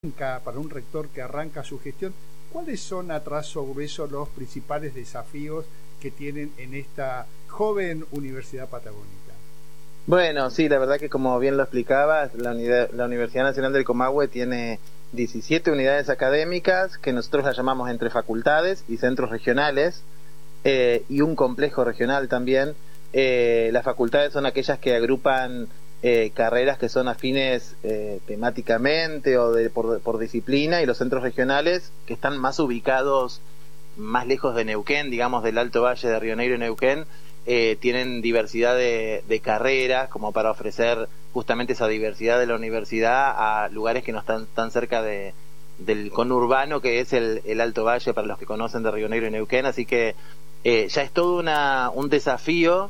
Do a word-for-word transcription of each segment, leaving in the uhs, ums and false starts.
para un rector que arranca su gestión, ¿cuáles son a trazo grueso los principales desafíos que tienen en esta joven Universidad Patagónica? Bueno, sí, la verdad que como bien lo explicabas, la, unidad, la Universidad Nacional del Comahue tiene diecisiete unidades académicas que nosotros las llamamos entre facultades y centros regionales, eh, y un complejo regional también. Eh, las facultades son aquellas que agrupan eh, carreras que son afines eh, temáticamente o de, por, por disciplina, y los centros regionales que están más ubicados más lejos de Neuquén, digamos del Alto Valle de Río Negro y Neuquén, eh, tienen diversidad de, de carreras como para ofrecer justamente esa diversidad de la universidad a lugares que no están tan cerca de, del conurbano que es el, el Alto Valle, para los que conocen de Río Negro y Neuquén. Así que eh, ya es todo una, un desafío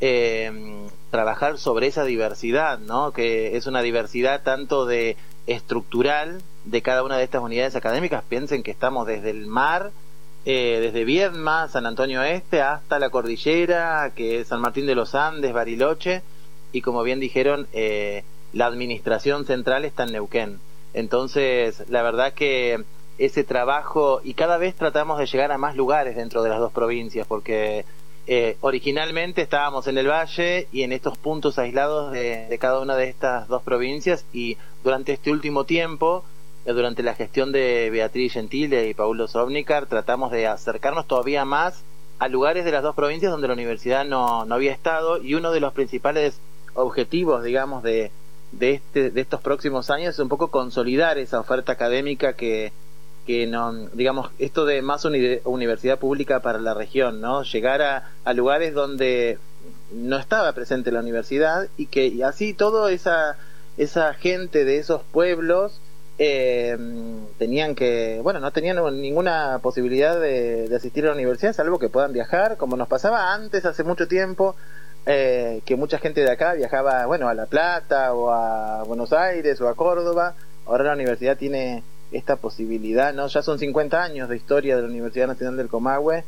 eh, trabajar sobre esa diversidad, ¿no? Que es una diversidad tanto de estructural de cada una de estas unidades académicas. Piensen que estamos desde el mar, eh, desde Viedma, San Antonio Este, hasta la cordillera, que es San Martín de los Andes, Bariloche, y como bien dijeron, eh, la administración central está en Neuquén. Entonces, la verdad que ese trabajo, y cada vez tratamos de llegar a más lugares dentro de las dos provincias, porque eh, originalmente estábamos en el valle y en estos puntos aislados de, de cada una de estas dos provincias, y durante este último tiempo, eh, durante la gestión de Beatriz Gentile y Paulo Zóbnicar, tratamos de acercarnos todavía más a lugares de las dos provincias donde la universidad no, no había estado, y uno de los principales objetivos, digamos, de, de, este, de estos próximos años es un poco consolidar esa oferta académica que, que no, digamos, esto de más uni universidad pública para la región, ¿no? Llegar a, a lugares donde no estaba presente la universidad, y que y así toda esa, esa gente de esos pueblos eh, tenían que, bueno, no tenían ninguna posibilidad de, de asistir a la universidad, salvo que puedan viajar, como nos pasaba antes, hace mucho tiempo. Eh, que mucha gente de acá viajaba, bueno, a La Plata o a Buenos Aires o a Córdoba. Ahora la universidad tiene esta posibilidad, ¿no? Ya son cincuenta años de historia de la Universidad Nacional del Comahue,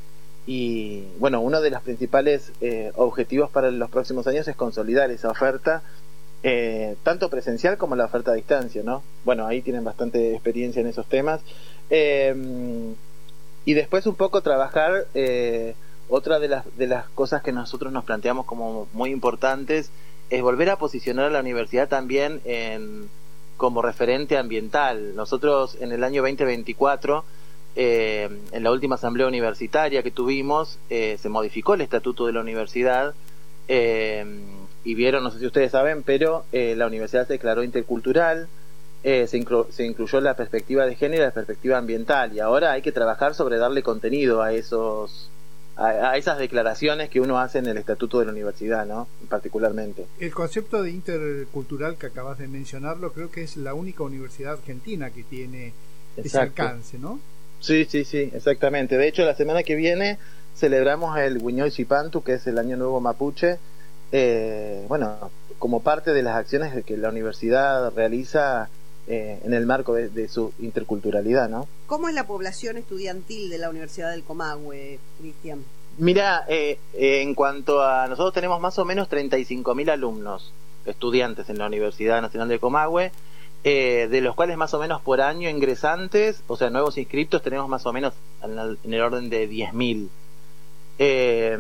y bueno, uno de los principales eh, objetivos para los próximos años es consolidar esa oferta, eh, tanto presencial como la oferta a distancia, ¿no? Bueno, ahí tienen bastante experiencia en esos temas. Eh, y después un poco trabajar... Eh, Otra de las, de las cosas que nosotros nos planteamos como muy importantes es volver a posicionar a la universidad también en, como referente ambiental. Nosotros en el año veinte veinticuatro, eh, en la última asamblea universitaria que tuvimos, eh, se modificó el estatuto de la universidad, eh, y vieron, no sé si ustedes saben, pero eh, la universidad se declaró intercultural, eh, se, inclu se incluyó la perspectiva de género y la perspectiva ambiental, y ahora hay que trabajar sobre darle contenido a esos... a esas declaraciones que uno hace en el estatuto de la universidad, ¿no? Particularmente. El concepto de intercultural que acabas de mencionarlo, creo que es la única universidad argentina que tiene Exacto. ese alcance, ¿no? Sí, sí, sí, exactamente. De hecho, la semana que viene celebramos el Huiñoy Zipantu, que es el Año Nuevo Mapuche, eh, bueno, como parte de las acciones que la universidad realiza eh, en el marco de, de su interculturalidad, ¿no? ¿Cómo es la población estudiantil de la Universidad del Comahue, Cristian? Mira, eh, eh, en cuanto a... nosotros tenemos más o menos treinta y cinco mil alumnos, estudiantes en la Universidad Nacional del Comahue, eh, de los cuales más o menos por año ingresantes, o sea, nuevos inscriptos, tenemos más o menos en el, en el orden de diez mil. Eh,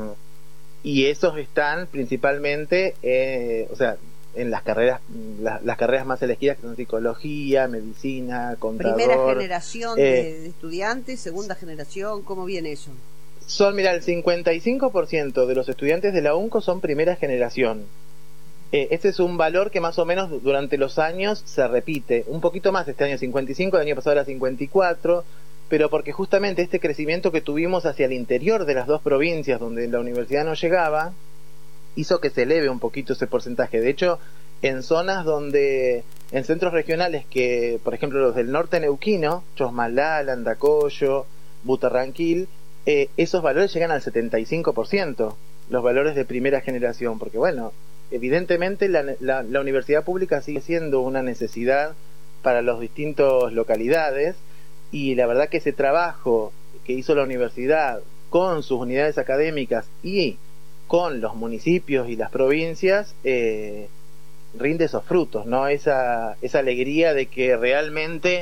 y esos están principalmente, eh, o sea... en las carreras las, las carreras más elegidas, que son psicología, medicina, contador. ¿Primera generación eh, de, de estudiantes? ¿Segunda generación? ¿Cómo viene eso? Son, mira, el cincuenta y cinco por ciento de los estudiantes de la UNCO son primera generación. Eh, ese es un valor que más o menos durante los años se repite. Un poquito más este año cincuenta y cinco, el año pasado era cincuenta y cuatro, pero porque justamente este crecimiento que tuvimos hacia el interior de las dos provincias donde la universidad no llegaba, hizo que se eleve un poquito ese porcentaje. De hecho, en zonas donde, en centros regionales que, por ejemplo, los del norte neuquino, Chosmalal, Andacollo, Butarranquil, eh, esos valores llegan al setenta y cinco por ciento, los valores de primera generación, porque bueno, evidentemente la, la, la universidad pública sigue siendo una necesidad para las distintas localidades, y la verdad que ese trabajo que hizo la universidad con sus unidades académicas y con los municipios y las provincias, eh, rinde esos frutos, ¿no? Esa, esa alegría de que realmente